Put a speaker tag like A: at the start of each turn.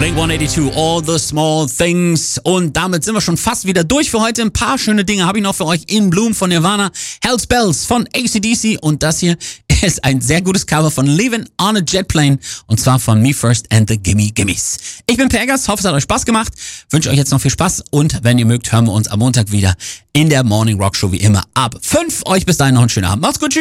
A: Blink 182, All the Small Things. Und damit sind wir schon fast wieder durch für heute. Ein paar schöne Dinge habe ich noch für euch. In Bloom von Nirvana, Hell's Bells von AC/DC und das hier ist ein sehr gutes Cover von Leaving on a Jet Plane und zwar von Me First and the Gimme Gimmes. Ich bin Pergas, hoffe es hat euch Spaß gemacht. Wünsche euch jetzt noch viel Spaß und wenn ihr mögt, hören wir uns am Montag wieder in der Morning Rock Show wie immer ab 5. Euch bis dahin noch einen schönen Abend. Macht's gut, tschüss.